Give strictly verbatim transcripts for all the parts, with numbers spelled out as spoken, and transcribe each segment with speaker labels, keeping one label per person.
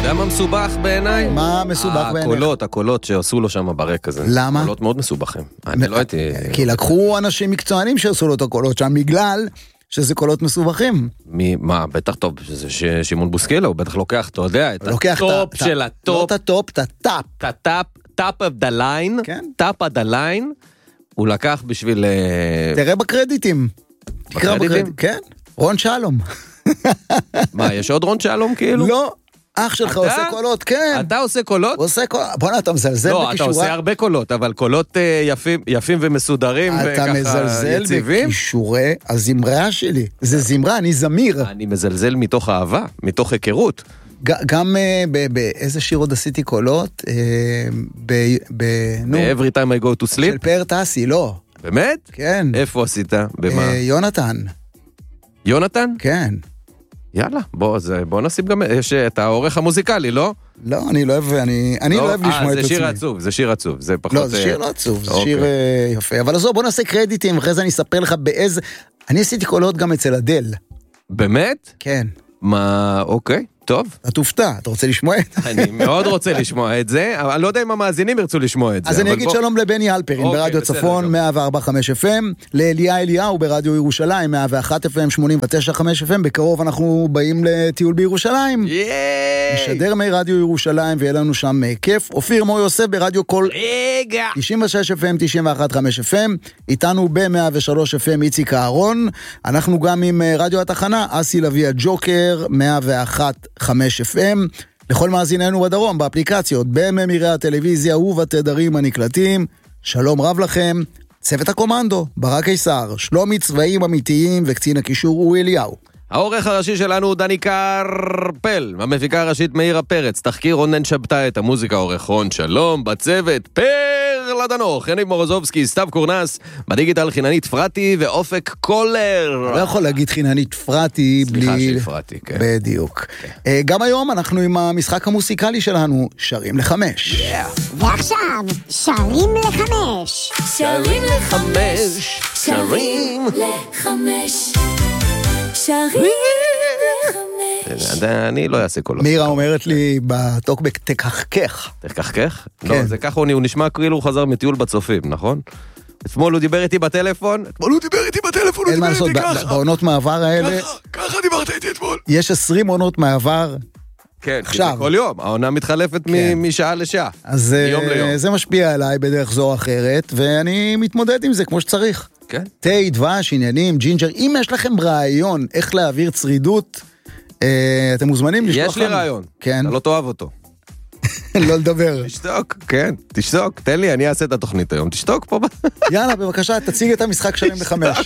Speaker 1: יודע מה מסובך בעיניי?
Speaker 2: מה מסובך בעיניי?
Speaker 1: הקולות, הקולות שעשו לו שם ברק הזה.
Speaker 2: למה?
Speaker 1: קולות מאוד מסובכים. אני לא הייתי...
Speaker 2: כי לקחו אנשים מקצוענים שעשו לו את הקולות שם, בגלל שזה קולות מסובכים.
Speaker 1: מה, בטח טוב, שזה שימון בוסקילה, הוא בטח לוקח, אתה יודע, את הטופ של הטופ.
Speaker 2: לא את הטופ, את הטאפ.
Speaker 1: את הטאפ, טאפ of the line, טאפ of the line, הוא לקח בשביל...
Speaker 2: תראה בקרדיטים.
Speaker 1: בקרדיטים?
Speaker 2: כן, רון שלום.
Speaker 1: מה, יש עוד רון שלום כאילו?
Speaker 2: לא. אח שלך עושה קולות, כן.
Speaker 1: אתה עושה קולות?
Speaker 2: עושה קולות, בוא נה, אתה מזלזל בכישורה.
Speaker 1: לא, אתה עושה הרבה קולות, אבל קולות יפים, יפים ומסודרים וככה יציבים.
Speaker 2: אתה מזלזל בכישורי הזמרה שלי. זה זמרה, אני זמיר.
Speaker 1: אני מזלזל מתוך אהבה, מתוך היכרות.
Speaker 2: גם באיזה שיר עוד עשיתי קולות?
Speaker 1: ב-Every time I go to sleep?
Speaker 2: של פאר טסי, לא.
Speaker 1: באמת?
Speaker 2: כן.
Speaker 1: איפה עשית? במה?
Speaker 2: יונתן.
Speaker 1: יונתן?
Speaker 2: כן.
Speaker 1: יאללה, בוא, בוא נשים גם, יש את העורך המוזיקלי, לא?
Speaker 2: לא, אני לא אוהב, אני, אני לא אוהב לשמוע את עצמי.
Speaker 1: זה שיר עצוב, זה שיר עצוב, זה פחות...
Speaker 2: לא, זה שיר לא עצוב, זה שיר יפה. אבל עזוב, בוא נעשה קרדיטים, אחרי זה אני אספר לך באיזה... אני עשיתי קולות גם אצל אדל.
Speaker 1: באמת?
Speaker 2: כן.
Speaker 1: מה, אוקיי, טוב.
Speaker 2: אתה תופתע, אתה רוצה לשמוע את זה?
Speaker 1: אני מאוד רוצה לשמוע את זה, אבל אני לא יודע אם המאזינים ירצו לשמוע את זה.
Speaker 2: אז אני אגיד שלום לבני אלפרין, ברדיו צפון מאה וארבע נקודה חמש אף אם, לאליה אליהו ברדיו ירושלים, מאה ואחת אף אם, שמונים ותשע נקודה חמש אף אם, בקרוב אנחנו באים לטיול בירושלים. נשדר מרדיו ירושלים, ויהיה לנו שם כיף. אופיר מור יוסף ברדיו קול תשעים ושש אף אם, תשעים ואחת נקודה חמש אף אם, איתנו ב-מאה ושלוש אף אם איציק אהרון, אנחנו גם עם רדיו התחנה, אסי לוי הג'וקר, מאה ואחת נקודה חמש אף אם, לכל מאזיננו בדרום, באפליקציות, בממירי הטלוויזיה ובתדרים הנקלטים. שלום רב לכם, צוות הקומנדו, ברק קיסר, שלומי צבעים אמיתיים וקצין הקישור הוא אליהו.
Speaker 1: העורך הראשי שלנו הוא דני קרפל, המפיקה הראשית מאירה פרץ, תחקיר רונן שבתאי, את המוזיקה עורך רון שלום, בצוות פר לדנוך, יניב מורוזובסקי, סתיו קורנס, בדיגיטל חיננית פרטי ואופק קולר.
Speaker 2: לא יכול להגיד חיננית פרטי בלי...
Speaker 1: סליחה שהפרטי, כן.
Speaker 2: בדיוק. גם היום אנחנו עם המשחק המוסיקלי שלנו, שרים לחמש.
Speaker 3: ועכשיו, שרים לחמש.
Speaker 1: שרים לחמש. שרים לחמש. שרים לחמש. אני לא אעשה קולות.
Speaker 2: מירה אומרת לי בטוקבק, תקחקך.
Speaker 1: תקחקך? לא, זה ככה הוא נשמע כאילו הוא חזר מטיול בצופים, נכון? אתמול הוא דיבר איתי בטלפון, אתמול הוא דיבר איתי בטלפון, הוא דיבר איתי ככה.
Speaker 2: בעונות מעבר האלה,
Speaker 1: ככה דיברת איתי אתמול.
Speaker 2: יש עשרים עונות מעבר.
Speaker 1: כן, זה כל יום, העונה מתחלפת משעה לשעה.
Speaker 2: אז זה משפיע עליי בדרך זו או אחרת, ואני מתמודד עם זה כמו שצריך.
Speaker 1: כן.
Speaker 2: תה, דבש, עניינים, ג'ינג'ר, אם יש לכם רעיון איך להעביר צרידות, אתם מוזמנים לשלוח לנו.
Speaker 1: יש לי רעיון, אתה לא תאהב אותו.
Speaker 2: לא לדבר.
Speaker 1: תשתוק, כן, תשתוק, תן לי, אני אעשה את התוכנית היום, תשתוק פה.
Speaker 2: יאללה, בבקשה, תציג את המשחק שרים לחמש.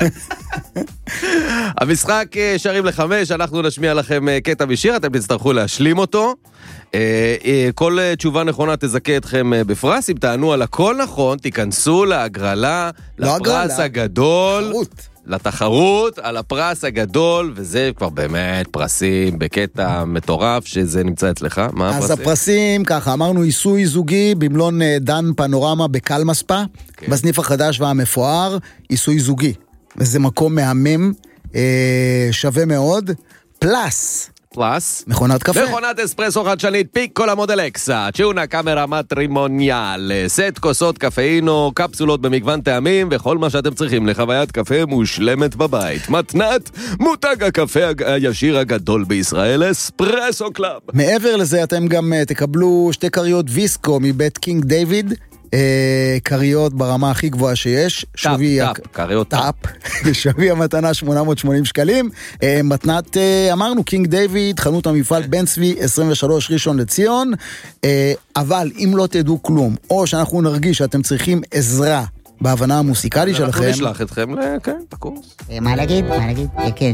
Speaker 1: המשחק שרים לחמש, אנחנו נשמיע לכם קטע בשיר, אתם תצטרכו להשלים אותו. כל תשובה נכונה תזכה אתכם בפרס, אם תענו על הכל נכון, תיכנסו להגרלה, לפרס הגדול. לתחרות, על הפרס הגדול, וזה כבר באמת פרסים בקטע מטורף, שזה נמצא אצלך. מה הפרסים?
Speaker 2: אז הפרסים, ככה, אמרנו עיסוי זוגי, במלון דן פנורמה בקלמספה, כן. בסניף החדש והמפואר, עיסוי זוגי. וזה מקום מהמם, אה, שווה מאוד. פלס.
Speaker 1: פלס.
Speaker 2: מכונת קפה.
Speaker 1: מכונת אספרסו חדשנית, פיקולה מודל אקסה, צ'ונה קאמרה מטרימוניאל, סט כוסות קפאינו, קפסולות במגוון טעמים, וכל מה שאתם צריכים לחוויית קפה מושלמת בבית. מתנת, מותג הקפה הישיר הגדול בישראל, אספרסו קלאב.
Speaker 2: מעבר לזה אתם גם תקבלו שתי קריות ויסקו מבית קינג דיוויד, קריות ברמה הכי גבוהה שיש,
Speaker 1: טאפ, טאפ, קריות
Speaker 2: טאפ, שווי המתנה שמונה מאות ושמונים שקלים, מתנת, אמרנו, קינג דיוויד, חנות המפעל בן צבי עשרים ושלוש ראשון לציון, אבל אם לא תדעו כלום, או שאנחנו נרגיש שאתם צריכים עזרה בהבנה המוסיקלית שלכם,
Speaker 1: אנחנו נשלח אתכם לקורס.
Speaker 3: מה להגיד? מה להגיד? כן.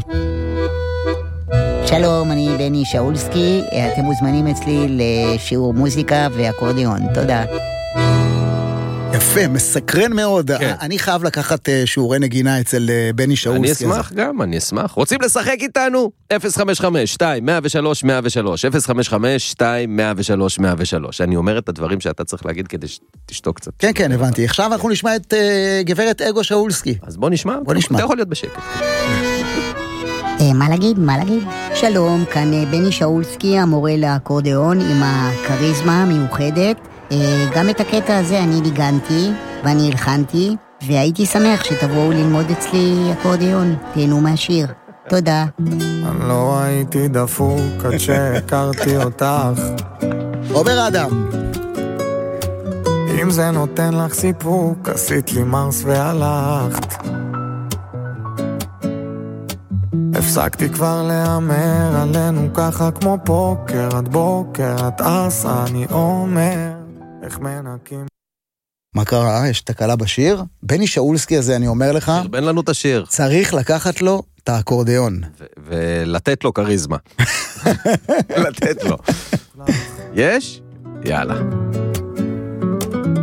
Speaker 3: שלום, אני בני שאולסקי, אתם מוזמנים אצלי לשיעור מוזיקה ואקורדיון, תודה.
Speaker 2: יפה, מסקרן מאוד. כן. אני חייב לקחת שיעורי נגינה אצל בני שאולסקי.
Speaker 1: אני אשמח הזה. גם, אני אשמח. רוצים לשחק איתנו? אפס חמש חמש שתיים מאה ושלוש מאה ושלוש, אפס חמש חמש שתיים מאה ושלוש מאה ושלוש. אני אומר את הדברים שאתה צריך להגיד כדי שתשתוק קצת.
Speaker 2: כן, כן, הבנתי. עכשיו אנחנו נשמע את uh, גברת אגו שאולסקי.
Speaker 1: אז בוא נשמע.
Speaker 2: בוא נשמע.
Speaker 1: אתה יכול להיות בשקט.
Speaker 3: מה להגיד? מה להגיד? שלום, כאן בני שאולסקי, המורה לאקורדיאון עם הקריזמה המיוחדת. גם את הקטע הזה אני ניגנתי ואני הלחנתי, והייתי שמח שתבואו ללמוד אצלי אקורדיאון. תהנו מהשיר. תודה.
Speaker 4: אני לא הייתי דפוק עד שהכרתי אותך.
Speaker 2: עובר אדם.
Speaker 4: אם זה נותן לך סיפוק, עשית לי מרס והלכת. הפסקתי כבר להאמר עלינו ככה כמו פוקר עד בוקר, את עשה אני אומר איך מנקים.
Speaker 2: מה קרה? יש תקלה בשיר? בני שאולסקי הזה, אני אומר לך,
Speaker 1: תרבן לנו את השיר.
Speaker 2: צריך לקחת לו את האקורדיאון.
Speaker 1: ולתת לו קריזמה. לתת לו. יש? יאללה.